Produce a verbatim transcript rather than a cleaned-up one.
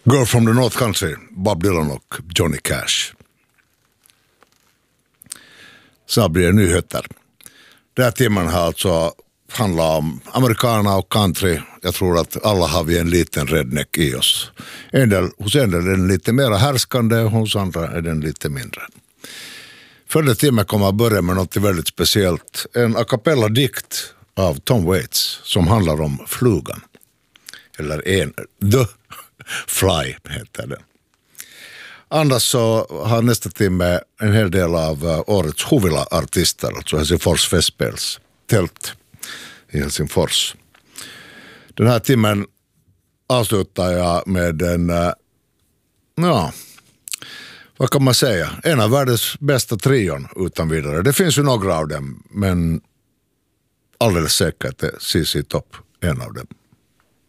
Girl from the North Country, Bob Dylan och Johnny Cash. Så blir det nyheter. Den här timmen har alltså handlat om amerikaner och country. Jag tror att alla har vi en liten redneck i oss. En del, hos en del är den lite mer härskande, hos andra är den lite mindre. Följande timme kommer att börja med något väldigt speciellt. En a cappella dikt av Tom Waits som handlar om flugan. Eller en, The Fly heter den. Annars så har nästa timme en hel del av årets huvila-artister, alltså Helsingfors Festspels tält i Helsingfors. Den här timmen avslutar jag med en, ja, vad kan man säga, en av världens bästa trion utan vidare. Det finns ju några av dem, men alldeles säkert är C C Top en av dem.